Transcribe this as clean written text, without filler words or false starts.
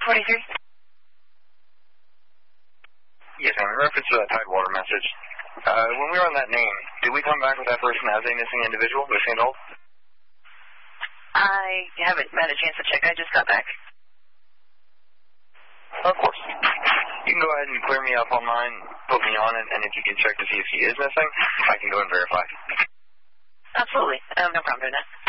43. Yes, ma'am. In reference to that Tidewater message, when we were on that name, did we come back with that person as a missing individual, the same old? I haven't had a chance to check. I just got back. Of course. You can go ahead and clear me up on mine, put me on it, and if you can check to see if he is missing, I can go and verify. Absolutely. No problem doing that.